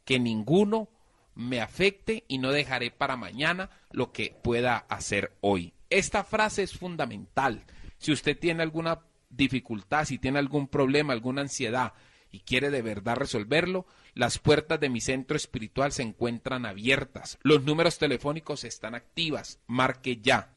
que ninguno me afecte y no dejaré para mañana lo que pueda hacer hoy. Esta frase es fundamental. Si usted tiene alguna dificultad, si tiene algún problema, alguna ansiedad y quiere de verdad resolverlo, las puertas de mi centro espiritual se encuentran abiertas. Los números telefónicos están activas. Marque ya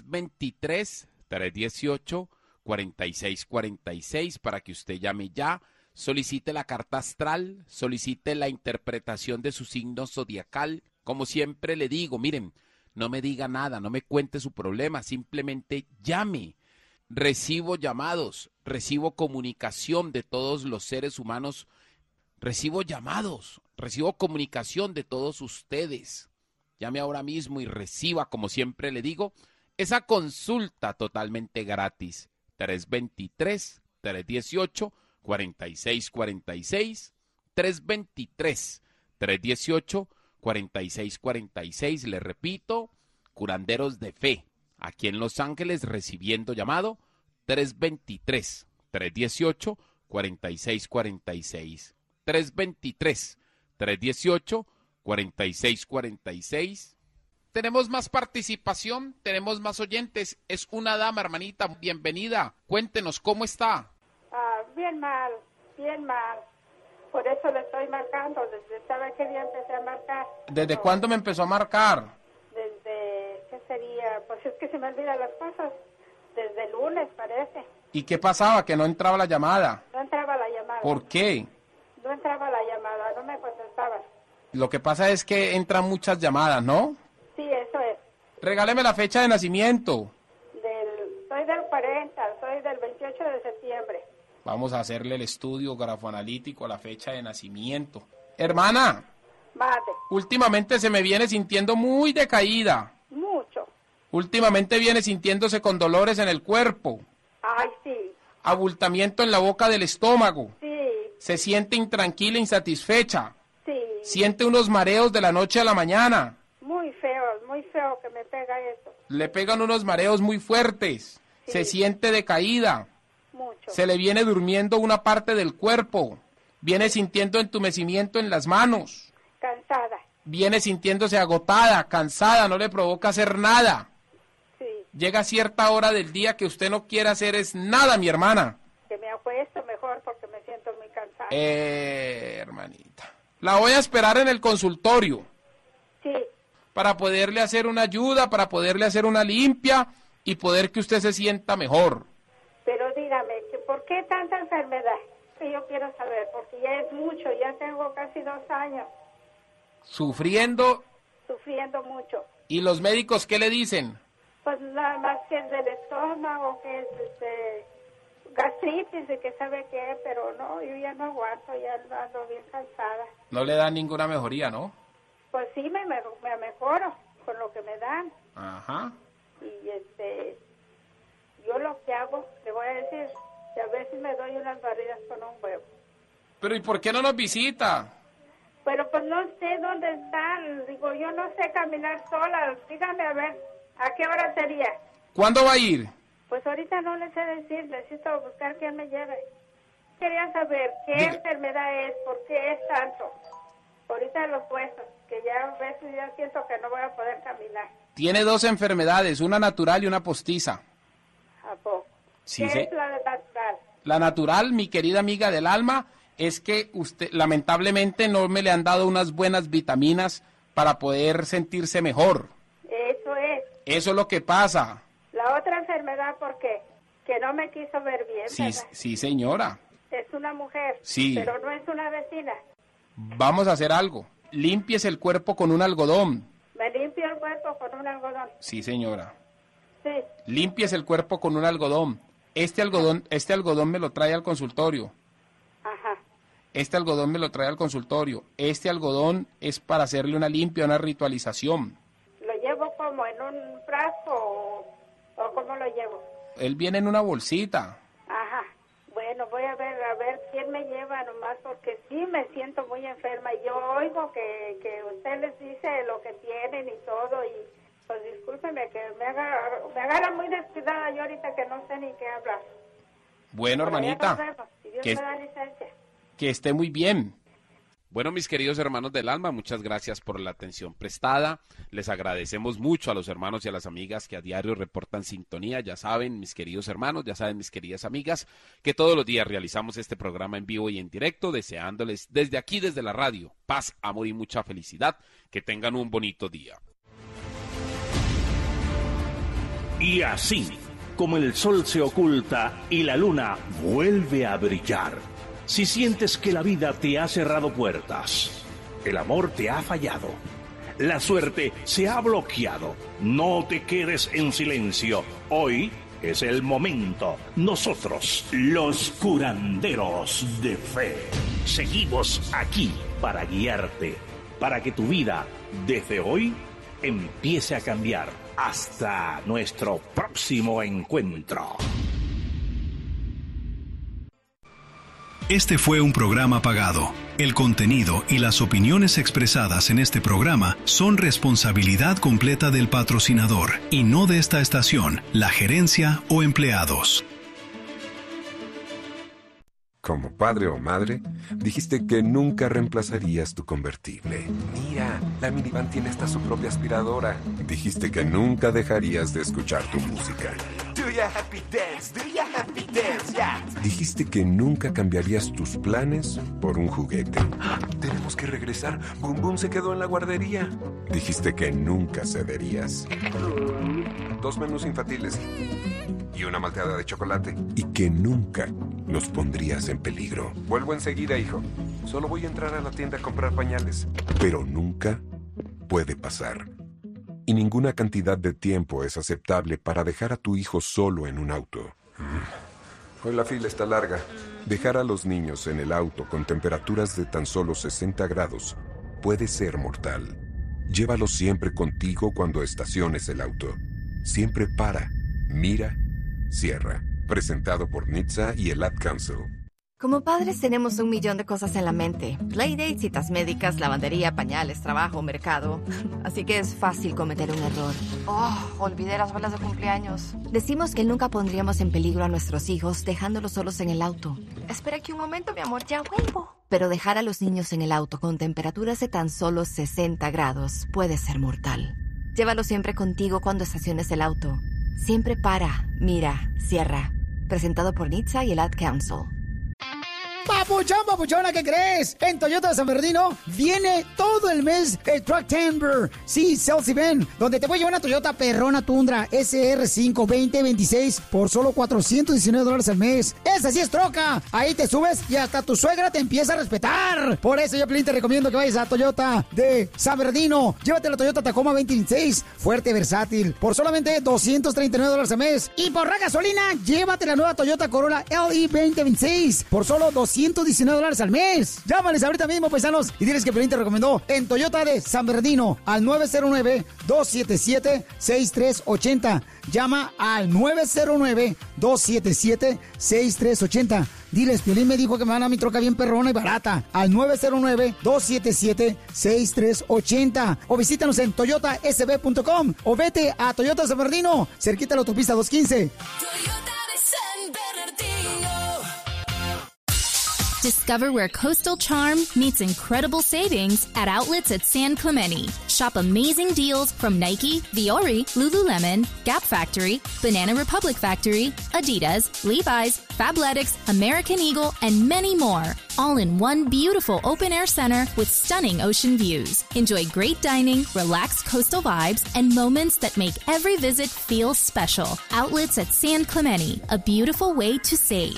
323-318-4646 para que usted llame ya. Solicite la carta astral, solicite la interpretación de su signo zodiacal. Como siempre le digo, miren, no me diga nada, no me cuente su problema, simplemente llame. Recibo llamados, recibo comunicación de todos los seres humanos, recibo llamados, recibo comunicación de todos ustedes. Llame ahora mismo y reciba, como siempre le digo, esa consulta totalmente gratis. 323-318-4646, 323-318-4646, le repito, curanderos de fe, aquí en Los Ángeles recibiendo llamado, 323-318-4646, 323-318-4646. Tenemos más participación, tenemos más oyentes, es una dama, hermanita, bienvenida, cuéntenos, ¿cómo está? Bien mal, bien mal. Por eso le estoy marcando. ¿Sabe qué día empecé a marcar? ¿Desde cuándo me empezó a marcar? Desde, ¿qué sería? Pues es que se me olvidan las cosas. Desde el lunes, parece. ¿Y qué pasaba? Que no entraba la llamada. No entraba la llamada. ¿Por qué? No entraba la llamada, no me contestaba. Lo que pasa es que entran muchas llamadas, ¿no? Sí, eso es. Regáleme la fecha de nacimiento. Soy del 40, soy del 28 de septiembre. Vamos a hacerle el estudio grafoanalítico a la fecha de nacimiento. Hermana, Mate. últimamente se me viene sintiendo muy decaída. Mucho. Últimamente viene sintiéndose con dolores en el cuerpo. Ay, sí. Abultamiento en la boca del estómago. Sí. Se siente intranquila, insatisfecha. Sí. Siente unos mareos de la noche a la mañana. Muy feo que me pega eso. Le pegan unos mareos muy fuertes. Sí. Se siente decaída. Mucho. Se le viene durmiendo una parte del cuerpo. Viene sintiendo entumecimiento en las manos. Cansada. Viene sintiéndose agotada, cansada, no le provoca hacer nada. Sí. Llega cierta hora del día que usted no quiere hacer es nada, mi hermana. Que me acuesto mejor porque me siento muy cansada. Hermanita. La voy a esperar en el consultorio. Sí. Para poderle hacer una ayuda, para poderle hacer una limpia y poder que usted se sienta mejor. Pero dígame, ¿por qué tanta enfermedad? Que yo quiero saber, porque ya es mucho, ya tengo casi 2 años Sufriendo. sufriendo mucho. ¿Y los médicos qué le dicen? Pues nada más que es del estómago, que es gastritis, y que sabe qué, pero no, yo ya no aguanto, ya ando bien cansada. No le dan ninguna mejoría, ¿no? Pues sí, me mejoro con lo que me dan. Ajá. Y yo lo que hago, le voy a decir, que a veces me doy unas barridas con un huevo. Pero ¿y por qué no nos visita? Pero pues no sé dónde están, digo, yo no sé caminar sola, dígame a ver, ¿a qué hora sería? ¿Cuándo va a ir? Pues ahorita no les sé decir, necesito buscar quién me lleve. Quería saber qué Diga. enfermedad es, por qué es tanto. Ahorita los huesos, que ya a veces ya siento que no voy a poder caminar. Tiene 2 enfermedades, una natural y una postiza. ¿A poco? Sí, ¿Qué sí. es la natural? La natural, mi querida amiga del alma, es que usted lamentablemente no me le han dado unas buenas vitaminas para poder sentirse mejor. Eso es. Eso es lo que pasa. La otra enfermedad, ¿por qué? Que no me quiso ver bien, Sí, ¿verdad? sí, señora. Es una mujer, Sí. pero no es una vecina. Vamos a hacer algo. Límpiese el cuerpo con un algodón. Me limpio el cuerpo con un algodón. Sí, señora. Sí. Límpiese el cuerpo con un algodón. Este algodón me lo trae al consultorio. Ajá. Este algodón me lo trae al consultorio. Este algodón es para hacerle una limpia, una ritualización. ¿Lo llevo como en un frasco o cómo lo llevo? Él viene en una bolsita. Ajá. Bueno, voy a ver quién me lleva nomás, porque sí me siento muy enferma. Y yo oigo que usted les dice lo que tienen y todo, y pues discúlpeme que me agarra muy descuidada yo ahorita que no sé ni qué hablar. Bueno, Pero ya hermanita, nos vemos, si Dios que, me da licencia. que esté muy bien. Bueno, mis queridos hermanos del alma, muchas gracias por la atención prestada. Les agradecemos mucho a los hermanos y a las amigas que a diario reportan sintonía. Ya saben, mis queridos hermanos, ya saben, mis queridas amigas, que todos los días realizamos este programa en vivo y en directo, deseándoles desde aquí, desde la radio, paz, amor y mucha felicidad. Que tengan un bonito día. Y así, como el sol se oculta y la luna vuelve a brillar, si sientes que la vida te ha cerrado puertas, el amor te ha fallado, la suerte se ha bloqueado, no te quedes en silencio. Hoy es el momento. Nosotros, los curanderos de fe, seguimos aquí para guiarte, para que tu vida, desde hoy, empiece a cambiar. Hasta nuestro próximo encuentro. Este fue un programa pagado. El contenido y las opiniones expresadas en este programa son responsabilidad completa del patrocinador y no de esta estación, la gerencia o empleados. Como padre o madre, dijiste que nunca reemplazarías tu convertible. Mira, la minivan tiene hasta su propia aspiradora. Dijiste que nunca dejarías de escuchar tu música. Do your happy dance, yeah. Dijiste que nunca cambiarías tus planes por un juguete. Tenemos que regresar. Boom Boom se quedó en la guardería. Dijiste que nunca cederías. 2 menús infantiles y una malteada de chocolate. Y que nunca los pondrías en peligro. Vuelvo enseguida, hijo. Solo voy a entrar a la tienda a comprar pañales. Pero nunca puede pasar. Y ninguna cantidad de tiempo es aceptable para dejar a tu hijo solo en un auto. Hoy la fila está larga. Dejar a los niños en el auto con temperaturas de tan solo 60 grados puede ser mortal. Llévalos siempre contigo cuando estaciones el auto. Siempre para, mira, cierra. Presentado por NHTSA y el Ad Council. Como padres tenemos 1 millón de cosas en la mente. Playdates, citas médicas, lavandería, pañales, trabajo, mercado. Así que es fácil cometer un error. Olvidé las bolas de cumpleaños. Decimos que nunca pondríamos en peligro a nuestros hijos dejándolos solos en el auto. Espera aquí un momento, mi amor, ya vuelvo. Pero dejar a los niños en el auto con temperaturas de tan solo 60 grados puede ser mortal. Llévalo siempre contigo cuando estaciones el auto. Siempre para, mira, cierra. Presentado por NHTSA y el Ad Council. Papuchón, papuchona, ¿qué crees? En Toyota de San Bernardino viene todo el mes el Trucktember. Sí, Sales Event, donde te voy a llevar una Toyota perrona Tundra SR5 2026 por solo $419 al mes. ¡Esa sí es troca! Ahí te subes y hasta tu suegra te empieza a respetar. Por eso yo, Pelín, te recomiendo que vayas a Toyota de San Bernardino. Llévate la Toyota Tacoma 2026, fuerte, versátil, por solamente $239 al mes. Y por la gasolina, llévate la nueva Toyota Corolla LE 2026 por solo $219 al mes. Llámales ahorita mismo, paisanos, y diles que Pelín te recomendó en Toyota de San Bernardino al 909-277-6380. Llama al 909-277-6380. Diles, Piolín me dijo que me van a mi troca bien perrona y barata. Al 909-277-6380. O visítanos en toyotasb.com. O vete a Toyota San Bernardino, cerquita de la autopista 215. Toyota de San Bernardino. Discover where coastal charm meets incredible savings at outlets at San Clemente. Shop amazing deals from Nike, Viore, Lululemon, Gap Factory, Banana Republic Factory, Adidas, Levi's, Fabletics, American Eagle, and many more. All in one beautiful open-air center with stunning ocean views. Enjoy great dining, relaxed coastal vibes, and moments that make every visit feel special. Outlets at San Clemente, a beautiful way to save.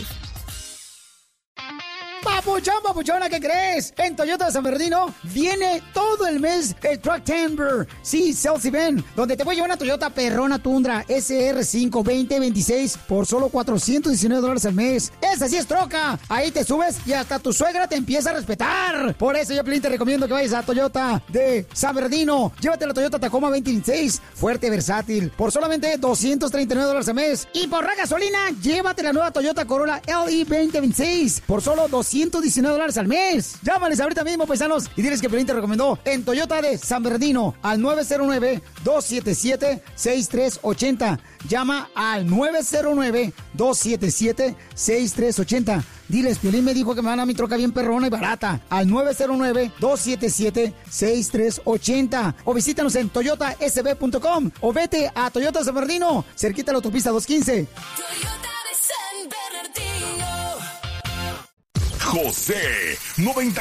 Papuchón, papuchona, ¿qué crees? En Toyota de San Bernardino viene todo el mes el Trucktember. Sí, Sales Event, donde te voy a llevar una Toyota perrona Tundra SR5 2026 por solo $419 al mes. ¡Esa sí es troca! Ahí te subes y hasta tu suegra te empieza a respetar. Por eso yo, Pelín, te recomiendo que vayas a Toyota de San Bernardino. Llévate la Toyota Tacoma 2026, fuerte, versátil, por solamente $239 al mes. Y por la gasolina, llévate la nueva Toyota Corolla LE 2026 por solo $219 al mes. Llámales ahorita mismo, paisanos, y diles que Pelín te recomendó en Toyota de San Bernardino al 909-277-6380. Llama al 909-277-6380. Diles, Piolín me dijo que me van a mi troca bien perrona y barata. Al 909-277-6380. O visítanos en toyotasb.com. O vete a Toyota San Bernardino, cerquita de la autopista 215. Toyota de San Bernardino. José 90.